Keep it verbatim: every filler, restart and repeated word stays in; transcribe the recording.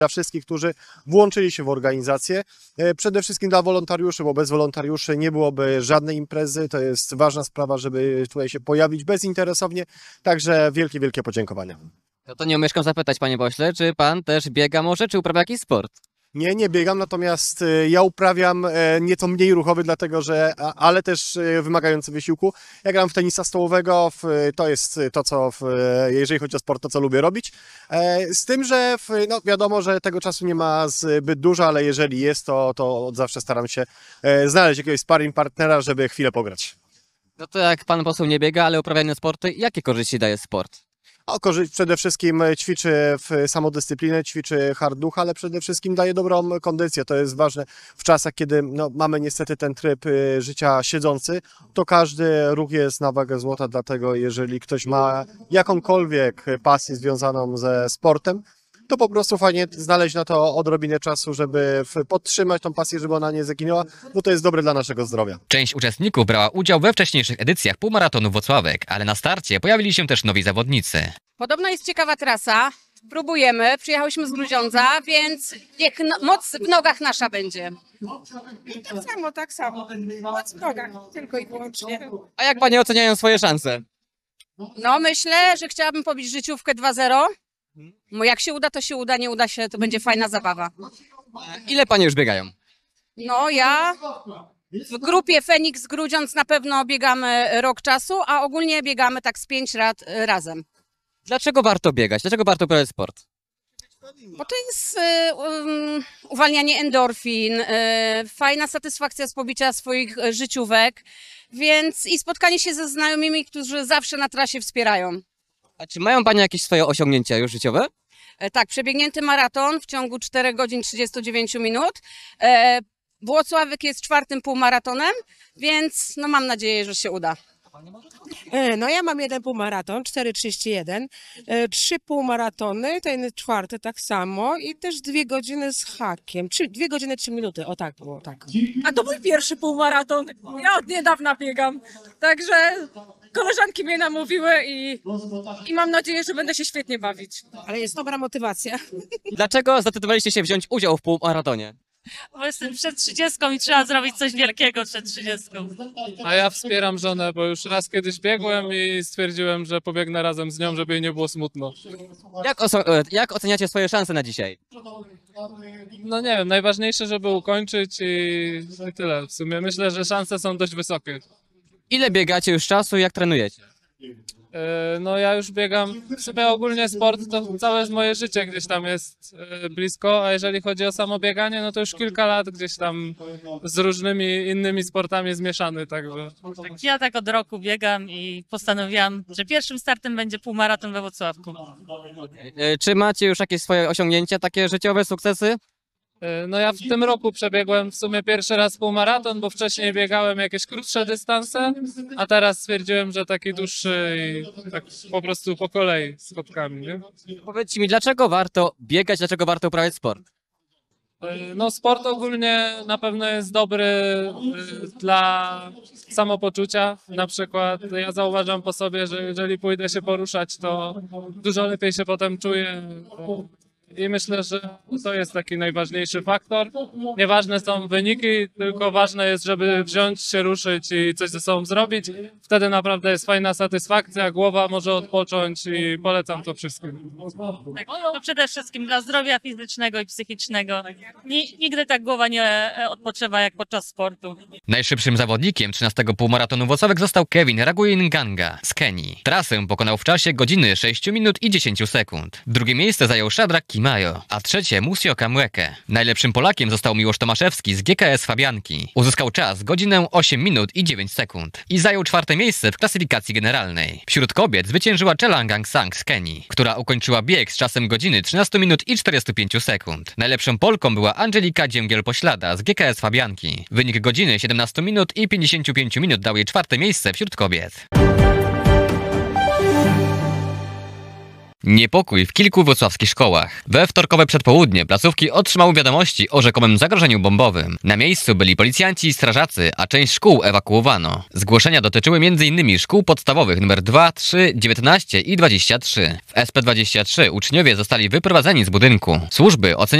Dla wszystkich, którzy włączyli się w organizację, przede wszystkim dla wolontariuszy, bo bez wolontariuszy nie byłoby żadnej imprezy. To jest ważna sprawa, żeby tutaj się pojawić bezinteresownie, także wielkie, wielkie podziękowania. No to nie omieszkam zapytać, panie pośle, czy pan też biega może, czy uprawia jakiś sport? Nie, nie biegam, natomiast ja uprawiam nieco mniej ruchowy, dlatego że, ale też wymagający wysiłku. Ja gram w tenisa stołowego, to jest to, co, jeżeli chodzi o sport, to co lubię robić. Z tym, że no wiadomo, że tego czasu nie ma zbyt dużo, ale jeżeli jest, to, to od zawsze staram się znaleźć jakiegoś sparring partnera, żeby chwilę pograć. No to jak pan poseł nie biega, ale uprawia inne sporty, jakie korzyści daje sport? O, korzyść przede wszystkim ćwiczy w samodyscyplinę, ćwiczy hard duch, ale przede wszystkim daje dobrą kondycję. To jest ważne w czasach, kiedy no, mamy niestety ten tryb życia siedzący, to każdy ruch jest na wagę złota, dlatego jeżeli ktoś ma jakąkolwiek pasję związaną ze sportem, to po prostu fajnie znaleźć na to odrobinę czasu, żeby podtrzymać tą pasję, żeby ona nie zaginęła, bo to jest dobre dla naszego zdrowia. Część uczestników brała udział we wcześniejszych edycjach półmaratonu Włocławek, ale na starcie pojawili się też nowi zawodnicy. Podobno jest ciekawa trasa, próbujemy, przyjechałyśmy z Grudziądza, więc niech no, moc w nogach nasza będzie. Tak samo, tak samo. Moc w nogach, tylko i wyłącznie. A jak panie oceniają swoje szanse? No myślę, że chciałabym pobić życiówkę dwa zero. Bo jak się uda, to się uda, nie uda się, to będzie fajna zabawa. Ile panie już biegają? No ja w grupie Feniks Grudziądz na pewno biegamy rok czasu, a ogólnie biegamy tak z pięć lat razem. Dlaczego warto biegać? Dlaczego warto uprawiać sport? Bo to jest y, um, uwalnianie endorfin, y, fajna satysfakcja z pobicia swoich życiówek, więc i spotkanie się ze znajomymi, którzy zawsze na trasie wspierają. A czy mają panie jakieś swoje osiągnięcia już życiowe? Tak, przebiegnięty maraton w ciągu czterech godzin trzydziestu dziewięciu minut. E, Włocławek jest czwartym półmaratonem, więc no mam nadzieję, że się uda. No ja mam jeden półmaraton, cztery trzydzieści jeden, trzy półmaratony, ten czwarty tak samo i też dwie godziny z hakiem, trzy, dwie godziny, trzy minuty, o tak było, tak. A to mój pierwszy półmaraton, ja od niedawna biegam, także koleżanki mnie namówiły i, i mam nadzieję, że będę się świetnie bawić. Ale jest dobra motywacja. Dlaczego zdecydowaliście się wziąć udział w półmaratonie? Bo jestem przed trzydziestką i trzeba zrobić coś wielkiego przed trzydziestką. A ja wspieram żonę, bo już raz kiedyś biegłem i stwierdziłem, że pobiegnę razem z nią, żeby jej nie było smutno. Jak, oso- jak oceniacie swoje szanse na dzisiaj? No nie wiem, najważniejsze, żeby ukończyć i, i tyle. W sumie myślę, że szanse są dość wysokie. Ile biegacie już czasu i jak trenujecie? Yy, No ja już biegam, w sumie ogólnie sport to całe moje życie gdzieś tam jest yy, blisko, a jeżeli chodzi o samo bieganie, no to już kilka lat gdzieś tam z różnymi innymi sportami zmieszany, także... Ja tak od roku biegam i postanowiłam, że pierwszym startem będzie półmaraton we Włocławku. E, Czy macie już jakieś swoje osiągnięcia, takie życiowe sukcesy? Yy, No ja w tym roku przebiegłem w sumie pierwszy raz półmaraton, bo wcześniej biegałem jakieś krótsze dystanse, a teraz stwierdziłem, że taki dłuższy i tak po prostu po kolei z kotkami, nie? Powiedzcie mi, dlaczego warto biegać, dlaczego warto uprawiać sport? Yy, No sport ogólnie na pewno jest dobry yy, dla samopoczucia. Na przykład ja zauważam po sobie, że jeżeli pójdę się poruszać, to dużo lepiej się potem czuję. I myślę, że to jest taki najważniejszy faktor. Nieważne są wyniki, tylko ważne jest, żeby wziąć się, ruszyć i coś ze sobą zrobić. Wtedy naprawdę jest fajna satysfakcja, głowa może odpocząć i polecam to wszystkim. Tak, to przede wszystkim dla zdrowia fizycznego i psychicznego. Ni- Nigdy tak głowa nie odpoczywa jak podczas sportu. Najszybszym zawodnikiem trzynastego półmaratonu Włocławek został Kevin Raguin-Ganga z Kenii. Trasę pokonał w czasie godziny sześć minut i dziesięć sekund. Drugie miejsce zajął Shadrach Kimayo, a trzecie Musioka Mweke. Najlepszym Polakiem został Miłosz Tomaszewski z G K S Fabianki. Uzyskał czas godzinę osiem minut i dziewięć sekund i zajął czwarte miejsce w klasyfikacji generalnej. Wśród kobiet zwyciężyła Chelangang Sang z Kenii, która ukończyła bieg z czasem godziny trzynaście minut i czterdzieści pięć sekund. Najlepszą Polką była Angelika Dzięgiel-Poślada z G K S Fabianki. Wynik godziny siedemnaście minut i pięćdziesiąt pięć minut dał jej czwarte miejsce wśród kobiet. Niepokój w kilku wrocławskich szkołach. We wtorkowe przedpołudnie placówki otrzymały wiadomości o rzekomym zagrożeniu bombowym. Na miejscu byli policjanci i strażacy, a część szkół ewakuowano. Zgłoszenia dotyczyły m.in. szkół podstawowych nr dwa, trzy, dziewiętnaście i dwadzieścia trzy. W S P dwadzieścia trzy uczniowie zostali wyprowadzeni z budynku. Służby oceniają